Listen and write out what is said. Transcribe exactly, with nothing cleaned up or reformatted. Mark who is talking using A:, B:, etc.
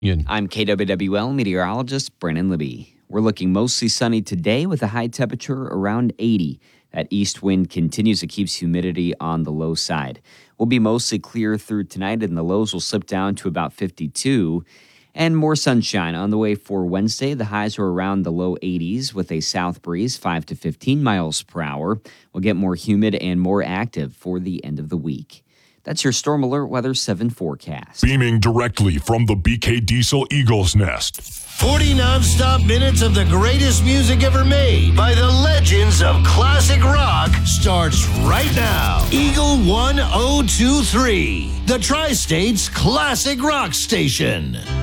A: Ian.
B: I'm K W W L meteorologist Brandon Libby. We're looking mostly sunny today with a high temperature around eighty. That east wind continues. It keeps humidity on the low side. We'll be mostly clear through tonight, and the lows will slip down to about fifty-two. And more sunshine on the way for Wednesday. The highs are around the low eighties with a south breeze, five to fifteen miles per hour. We'll get more humid and more active for the end of the week. That's your Storm Alert Weather seven forecast.
C: Beaming directly from the B K Diesel Eagle's Nest.
D: forty nonstop minutes of the greatest music ever made by the legends of classic rock starts right now. Eagle one oh two three, the Tri-State's classic rock station.